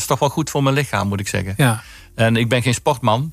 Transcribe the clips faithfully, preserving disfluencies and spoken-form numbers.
is toch wel goed voor mijn lichaam, moet ik zeggen. Ja. En ik ben geen sportman.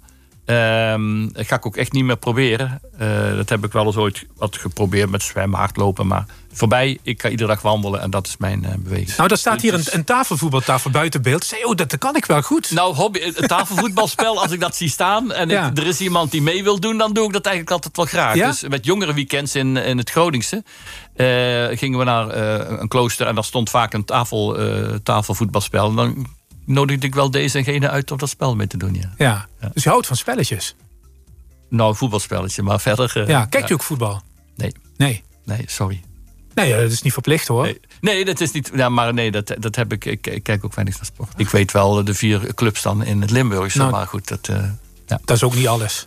Um, dat ga ik ook echt niet meer proberen. Uh, dat heb ik wel eens ooit wat geprobeerd met zwemmen, hardlopen. Maar voorbij, ik ga iedere dag wandelen en dat is mijn uh, beweging. Nou, er staat hier een, een tafelvoetbaltafel buiten beeld. Zei, oh, dat, dat kan ik wel goed. Nou, hobby, het tafelvoetbalspel, als ik dat zie staan en ja. ik, er is iemand die mee wil doen, dan doe ik dat eigenlijk altijd wel graag. Ja? Dus met jongere weekends in, in het Groningse uh, gingen we naar uh, een klooster en daar stond vaak een tafel, uh, tafelvoetbalspel. En dan nodigde ik wel deze en gene uit om dat spel mee te doen. Ja. Ja. Ja. Dus je houdt van spelletjes? Nou, voetbalspelletje, maar verder... Uh, ja, kijk je ja. ook voetbal? Nee. Nee? Nee, sorry. Nee, dat is niet verplicht hoor. Nee, nee dat is niet... Ja, maar nee, dat, dat heb ik... Ik, ik kijk ook weinig naar sport. Ik weet wel de vier clubs dan in het Limburgse, nou, maar goed, dat... Uh, ja. Dat is ook niet alles.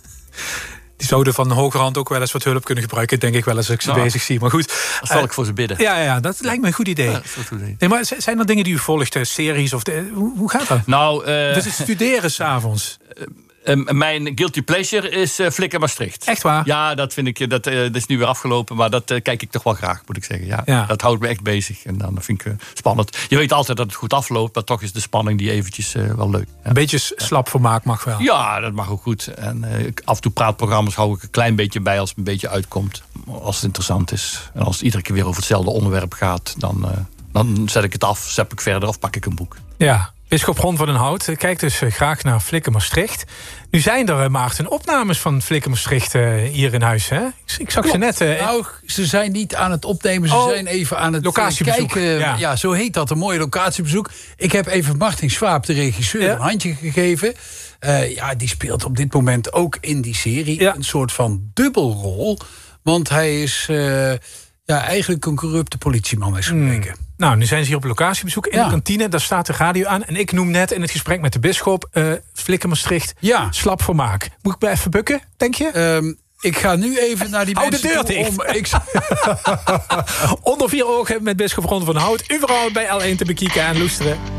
Die zouden van hogerhand ook wel eens wat hulp kunnen gebruiken, denk ik wel als ik ze nou, bezig zie. Maar goed. Dat zal uh, ik voor ze bidden. Ja, ja, dat lijkt me een goed idee. Ja, dat is een goed idee. Nee, maar zijn er dingen die u volgt, series of de, hoe, hoe gaat dat? Nou, uh, dus het studeren s'avonds. Uh, Uh, mijn guilty pleasure is uh, Flikker Maastricht. Echt waar? Ja, dat vind ik. Dat, uh, dat is nu weer afgelopen, maar dat uh, kijk ik toch wel graag, moet ik zeggen. Ja, ja. Dat houdt me echt bezig en dan vind ik uh, spannend. Je weet altijd dat het goed afloopt, maar toch is de spanning die eventjes uh, wel leuk. Ja. Een beetje slap vermaak mag wel. Ja, dat mag ook goed. En uh, af en toe praatprogramma's hou ik een klein beetje bij als het een beetje uitkomt. Als het interessant is. En als het iedere keer weer over hetzelfde onderwerp gaat, dan, uh, dan zet ik het af, zet ik verder of pak ik een boek. Ja. Bisschop Ron van den Hout kijkt dus graag naar Flikker Maastricht. Nu zijn er, Maarten, opnames van Flikker Maastricht uh, hier in huis. Hè? Ik zag Klopt. ze net... Uh, nou, ze zijn niet aan het opnemen. Ze oh, zijn even aan het locatiebezoek. kijken. Ja. ja, zo heet dat, een mooie locatiebezoek. Ik heb even Martin Swaap, de regisseur, ja. een handje gegeven. Uh, ja, die speelt op dit moment ook in die serie. Ja. Een soort van dubbelrol. Want hij is uh, ja, eigenlijk een corrupte politieman is gebleken. Hmm. Nou, nu zijn ze hier op locatiebezoek in ja. de kantine. Daar staat de radio aan. En ik noem net in het gesprek met de bisschop uh, Flikker Maastricht. Ja. Slap vermaak. Moet ik bij even bukken, denk je? Um, ik ga nu even naar die Hou mensen de deur dicht. Om, ik... Onder vier ogen met bisschop Ron van den Hout. Overal bij L één te bekijken en loesteren.